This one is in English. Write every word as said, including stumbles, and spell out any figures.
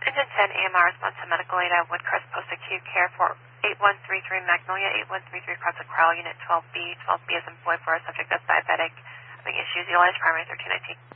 Engine ten, A M R response to medical aid at Woodcrest Post-Acute Care for eight one three three Magnolia, eight one three three Crossing Crowell, Unit twelve B, twelve B as in boy for a subject that's diabetic, having issues, Elias Primary thirteen nineteen.